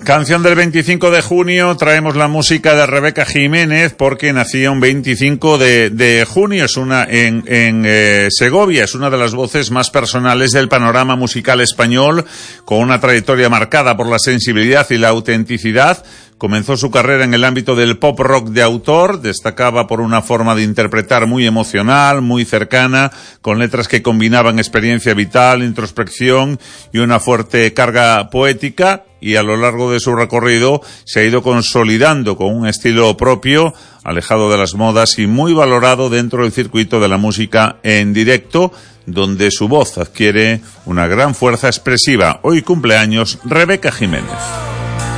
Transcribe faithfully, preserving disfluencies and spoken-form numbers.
Canción del veinticinco de junio, traemos la música de Rebeca Jiménez porque nacía un veinticinco de junio, es una en, en eh, Segovia, es una de las voces más personales del panorama musical español, con una trayectoria marcada por la sensibilidad y la autenticidad. Comenzó su carrera en el ámbito del pop rock de autor, destacaba por una forma de interpretar muy emocional, muy cercana, con letras que combinaban experiencia vital, introspección y una fuerte carga poética, y a lo largo de su recorrido se ha ido consolidando con un estilo propio, alejado de las modas y muy valorado dentro del circuito de la música en directo, donde su voz adquiere una gran fuerza expresiva. Hoy cumpleaños Rebeca Jiménez.